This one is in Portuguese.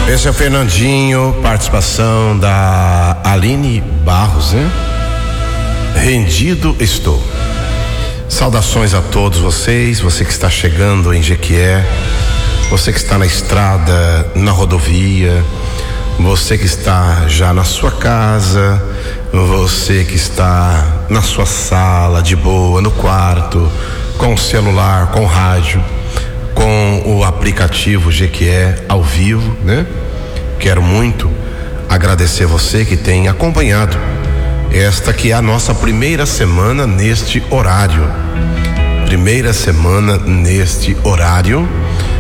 Esse é o Fernandinho, participação da Aline Barros, né? Rendido estou. Saudações a todos vocês, você que está chegando em Jequié, você que está na estrada, na rodovia, você que está já na sua casa, você que está na sua sala, de boa, no quarto, com o celular, com o rádio, com o aplicativo Jequié ao vivo, né? Quero muito agradecer você que tem acompanhado esta que é a nossa primeira semana neste horário.